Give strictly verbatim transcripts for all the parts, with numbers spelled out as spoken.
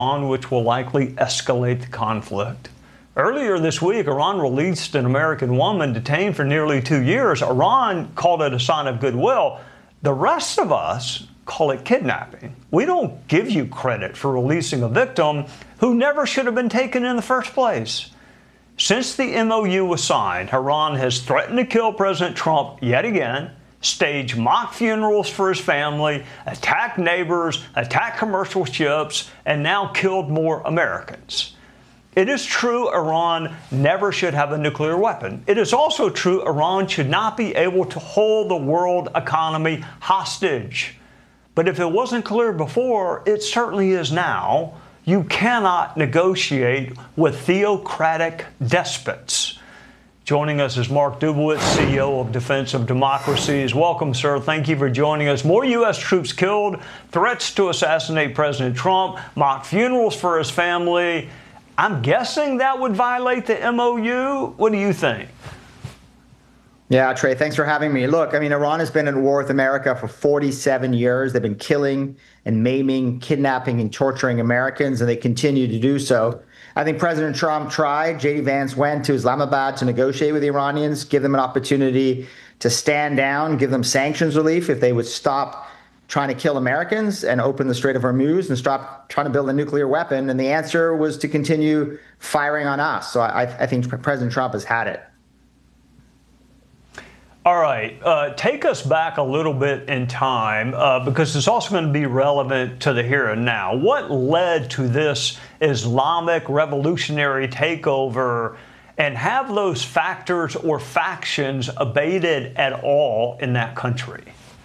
on which will likely escalate the conflict. Earlier this week, Iran released an American woman detained for nearly two years. Iran called it a sign of goodwill. The rest of us call it kidnapping. We don't give you credit for releasing a victim who never should have been taken in the first place. Since the M O U was signed, Iran has threatened to kill President Trump yet again, stage mock funerals for his family, attack neighbors, attack commercial ships, and now killed more Americans. It is true Iran never should have a nuclear weapon. It is also true Iran should not be able to hold the world economy hostage. But if it wasn't clear before, it certainly is now. You cannot negotiate with theocratic despots. Joining us is Mark Dubowitz, C E O of Defense of Democracies. Welcome, sir. Thank you for joining us. More U S troops killed, threats to assassinate President Trump, mock funerals for his family. I'm guessing that would violate the M O U. What do you think? Yeah, Trey, thanks for having me. Look, I mean, Iran has been at war with America for forty-seven years. They've been killing and maiming, kidnapping and torturing Americans, and they continue to do so. I think President Trump tried. J D Vance went to Islamabad to negotiate with the Iranians, give them an opportunity to stand down, give them sanctions relief if they would stop trying to kill Americans and open the Strait of Hormuz and stop trying to build a nuclear weapon. And the answer was to continue firing on us. So I, I think President Trump has had it. All right, uh, take us back a little bit in time, uh, because it's also going to be relevant to the here and now. What led to this Islamic revolutionary takeover, and have those factors or factions abated at all in that country?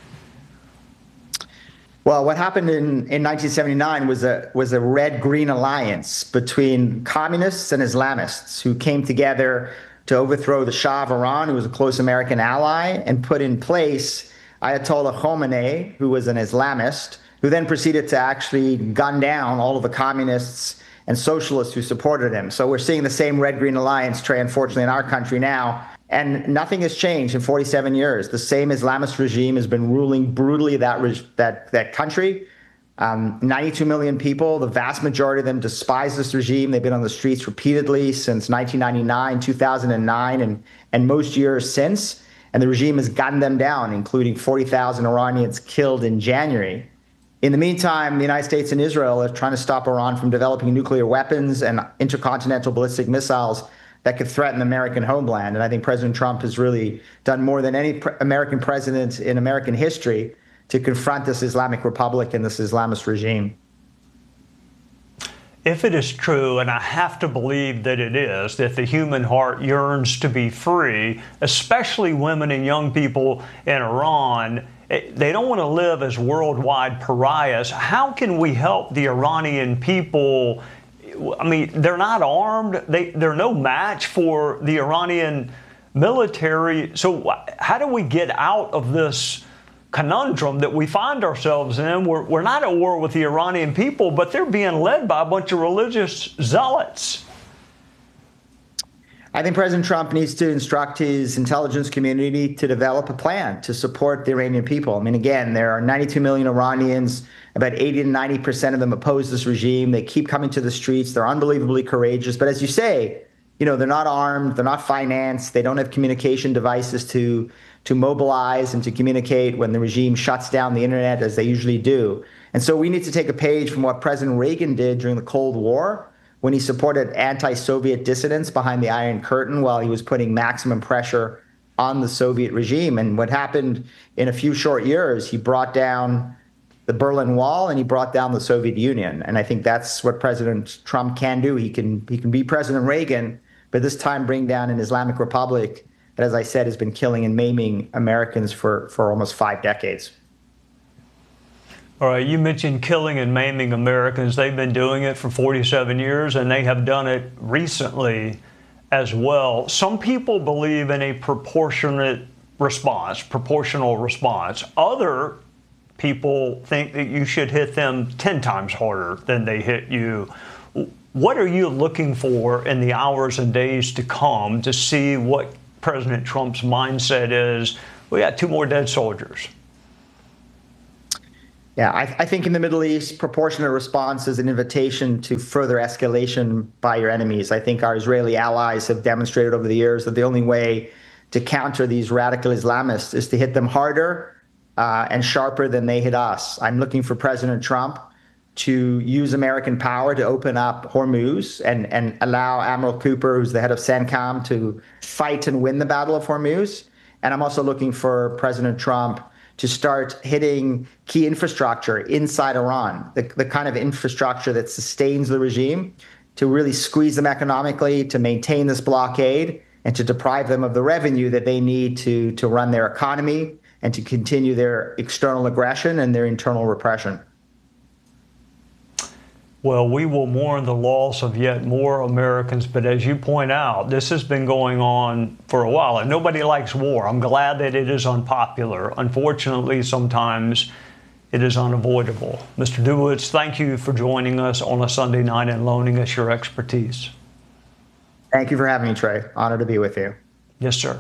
Well, what happened in, in nineteen seventy-nine was a was a red-green alliance between communists and Islamists who came together to overthrow the Shah of Iran, who was a close American ally, and put in place Ayatollah Khomeini, who was an Islamist, who then proceeded to actually gun down all of the communists and socialists who supported him. So we're seeing the same red-green alliance, Trey, unfortunately, in our country now. And nothing has changed in forty-seven years. The same Islamist regime has been ruling brutally that that that country. Um, ninety-two million people, the vast majority of them despise this regime. They've been on the streets repeatedly since nineteen ninety-nine, two thousand nine, and, and most years since. And the regime has gunned them down, including forty thousand Iranians killed in January. In the meantime, the United States and Israel are trying to stop Iran from developing nuclear weapons and intercontinental ballistic missiles that could threaten the American homeland. And I think President Trump has really done more than any pre- American president in American history to confront this Islamic Republic and this Islamist regime. If it is true, and I have to believe that it is, that the human heart yearns to be free, especially women and young people in Iran, they don't want to live as worldwide pariahs. How can we help the Iranian people? I mean, they're not armed. They, they're no match for the Iranian military. So how do we get out of this conundrum that we find ourselves in? We're, we're not at war with the Iranian people, but they're being led by a bunch of religious zealots. I think President Trump needs to instruct his intelligence community to develop a plan to support the Iranian people. I mean, again, there are ninety-two million Iranians. About eighty to ninety percent of them oppose this regime. They keep coming to the streets. They're unbelievably courageous. But as you say, you know, they're not armed. They're not financed. They don't have communication devices to to mobilize and to communicate when the regime shuts down the internet, as they usually do. And so we need to take a page from what President Reagan did during the Cold War, when he supported anti-Soviet dissidents behind the Iron Curtain while he was putting maximum pressure on the Soviet regime. And what happened in a few short years, he brought down the Berlin Wall and he brought down the Soviet Union. And I think that's what President Trump can do. He can, he can be President Reagan, but this time bring down an Islamic Republic that, as I said, has been killing and maiming Americans for, for almost five decades. All right, you mentioned killing and maiming Americans. They've been doing it for forty-seven years, and they have done it recently as well. Some people believe in a proportionate response, proportional response. Other people think that you should hit them ten times harder than they hit you. What are you looking for in the hours and days to come to see what President Trump's mindset is? We got two more dead soldiers. Yeah, I, I think in the Middle East, proportionate response is an invitation to further escalation by your enemies. I think our Israeli allies have demonstrated over the years that the only way to counter these radical Islamists is to hit them harder uh, and sharper than they hit us. I'm looking for President Trump to use American power to open up Hormuz and, and allow Admiral Cooper, who's the head of CENTCOM, to fight and win the Battle of Hormuz. And I'm also looking for President Trump to start hitting key infrastructure inside Iran, the, the kind of infrastructure that sustains the regime, to really squeeze them economically, to maintain this blockade, and to deprive them of the revenue that they need to, to run their economy and to continue their external aggression and their internal repression. Well, we will mourn the loss of yet more Americans, but as you point out, this has been going on for a while, and nobody likes war. I'm glad that it is unpopular. Unfortunately, sometimes it is unavoidable. Mister Dubowitz, thank you for joining us on a Sunday night and loaning us your expertise. Thank you for having me, Trey. Honored to be with you. Yes, sir.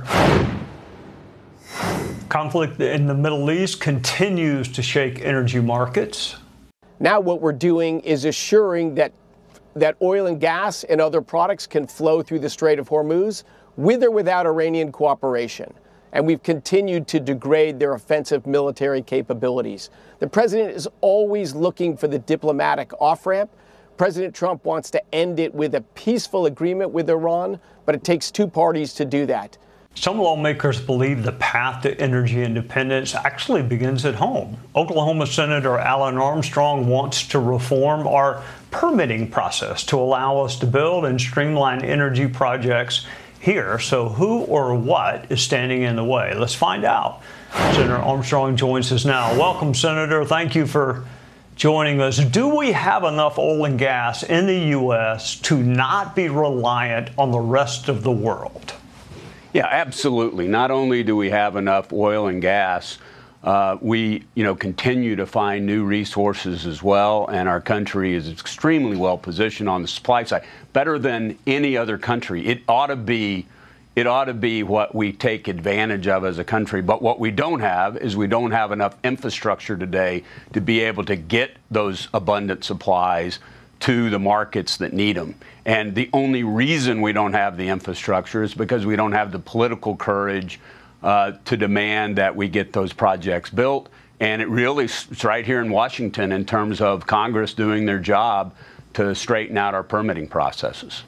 Conflict in the Middle East continues to shake energy markets. Now what we're doing is assuring that that oil and gas and other products can flow through the Strait of Hormuz with or without Iranian cooperation. And we've continued to degrade their offensive military capabilities. The president is always looking for the diplomatic off-ramp. President Trump wants to end it with a peaceful agreement with Iran, but it takes two parties to do that. Some lawmakers believe the path to energy independence actually begins at home. Oklahoma Senator Alan Armstrong wants to reform our permitting process to allow us to build and streamline energy projects here. So who or what is standing in the way? Let's find out. Senator Armstrong joins us now. Welcome, Senator. Thank you for joining us. Do we have enough oil and gas in the U S to not be reliant on the rest of the world? Yeah, absolutely. Not only do we have enough oil and gas, uh, we, you know, continue to find new resources as well, and our country is extremely well positioned on the supply side, better than any other country. It ought to be, it ought to be what we take advantage of as a country. But what we don't have is we don't have enough infrastructure today to be able to get those abundant supplies to the markets that need them. And the only reason we don't have the infrastructure is because we don't have the political courage uh, to demand that we get those projects built. And it really is right here in Washington in terms of Congress doing their job to straighten out our permitting processes.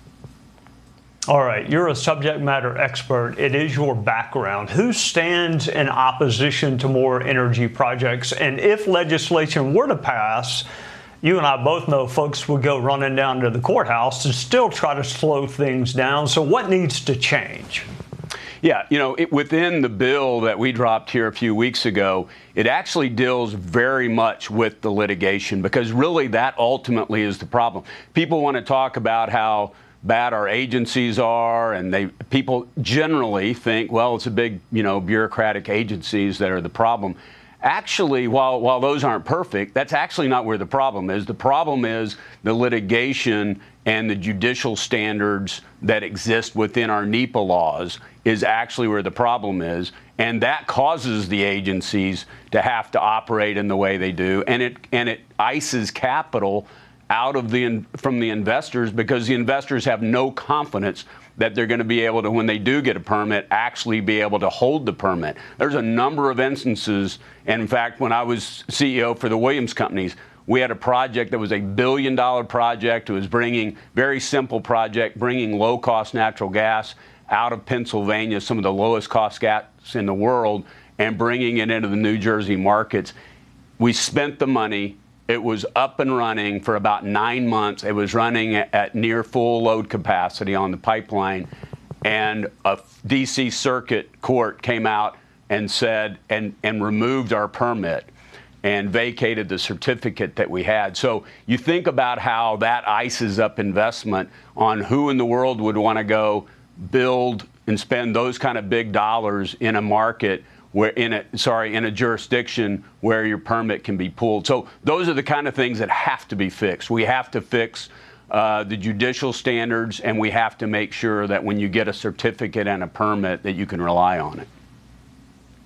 All right, you're a subject matter expert. It is your background. Who stands in opposition to more energy projects? And if legislation were to pass, you and I both know folks would go running down to the courthouse to still try to slow things down. So what needs to change? Yeah, you know, it, within the bill that we dropped here a few weeks ago, it actually deals very much with the litigation, because really that ultimately is the problem. People want to talk about how bad our agencies are, and they people generally think, well, it's a big, you know, bureaucratic agencies that are the problem. Actually, while while those aren't perfect, that's actually not where the problem is. The problem is the litigation and the judicial standards that exist within our NEPA laws is actually where the problem is. And that causes the agencies to have to operate in the way they do. And it and it ices capital out of the from the investors, because the investors have no confidence that they're going to be able to, when they do get a permit, actually be able to hold the permit. There's a number of instances, and in fact, when I was C E O for the Williams companies, we had a project that was a billion dollar project. It was bringing, very simple project, bringing low cost natural gas out of Pennsylvania, some of the lowest cost gas in the world, and bringing it into the New Jersey markets. We spent the money. It was up and running for about nine months. It was running at, at near full load capacity on the pipeline. And a D C Circuit Court came out and said, and, and removed our permit and vacated the certificate that we had. So you think about how that ices up investment on who in the world would want to go build and spend those kind of big dollars in a market where in a sorry in a jurisdiction where your permit can be pulled. So those are the kind of things that have to be fixed. We have to fix uh, the judicial standards, and we have to make sure that when you get a certificate and a permit that you can rely on it.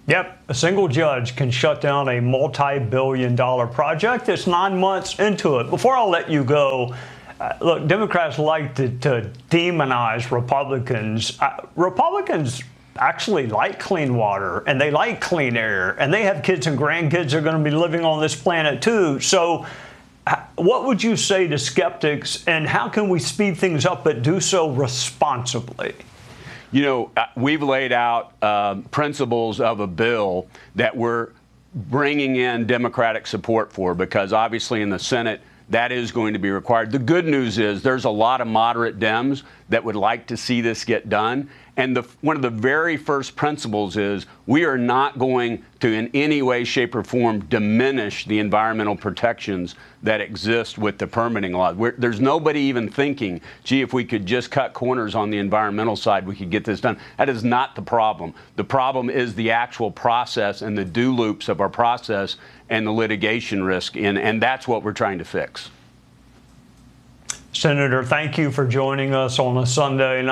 Yep, a single judge can shut down a multi-billion dollar project that's nine months into it. Before I let you go, uh, look, Democrats like to, to demonize Republicans. Uh, Republicans actually like clean water, and they like clean air, and they have kids and grandkids that are going to be living on this planet too. So uh, what would you say to skeptics, and how can we speed things up but do so responsibly? You know, we've laid out um, principles of a bill that we're bringing in Democratic support for, because obviously in the Senate, that is going to be required. The good news is there's a lot of moderate Dems that would like to see this get done. And the, one of the very first principles is we are not going to in any way, shape, or form diminish the environmental protections that exist with the permitting law. We're, there's nobody even thinking, gee, if we could just cut corners on the environmental side, we could get this done. That is not the problem. The problem is the actual process and the do loops of our process and the litigation risk, and, and that's what we're trying to fix. Senator, thank you for joining us on a Sunday night.